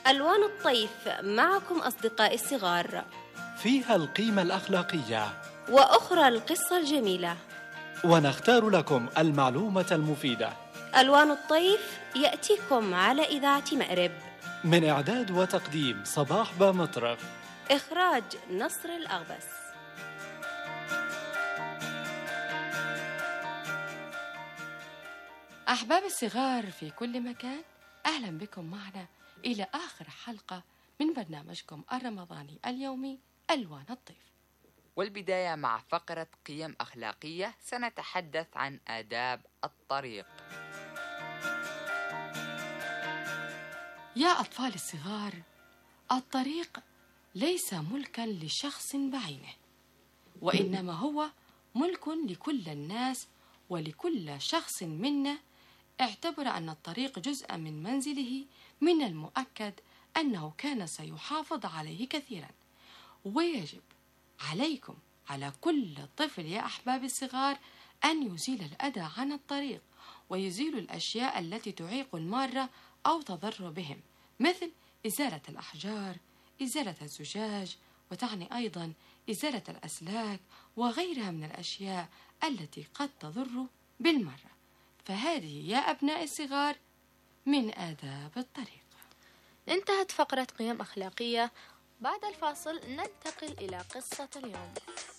ألوان الطيف معكم أصدقائي الصغار، فيها القيمة الأخلاقية وأخرى القصة الجميلة، ونختار لكم المعلومة المفيدة. ألوان الطيف يأتيكم على إذاعة مأرب، من إعداد وتقديم صباح بامطرف، إخراج نصر الأغبس. أحباب الصغار في كل مكان، أهلا بكم معنا إلى آخر حلقة من برنامجكم الرمضاني اليومي ألوان الطيف. والبداية مع فقرة قيم أخلاقية، سنتحدث عن آداب الطريق. يا أطفال الصغار، الطريق ليس ملكا لشخص بعينه، وإنما هو ملك لكل الناس ولكل شخص منا. اعتبر أن الطريق جزءا من منزله، من المؤكد أنه كان سيحافظ عليه كثيرا، ويجب عليكم على كل طفل يا أحباب الصغار أن يزيل الأذى عن الطريق، ويزيل الأشياء التي تعيق المارة أو تضر بهم، مثل إزالة الأحجار، إزالة الزجاج، وتعني أيضا إزالة الأسلاك وغيرها من الأشياء التي قد تضر بالمرة. فهذه يا أبناء الصغار من آداب الطريق. انتهت فقرة قيم أخلاقية. بعد الفاصل ننتقل إلى قصة اليوم.